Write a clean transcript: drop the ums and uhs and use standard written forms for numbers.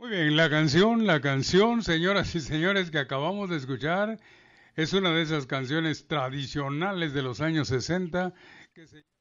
Muy bien, la canción, señoras y señores, que acabamos de escuchar es una de esas canciones tradicionales de los años 60 que se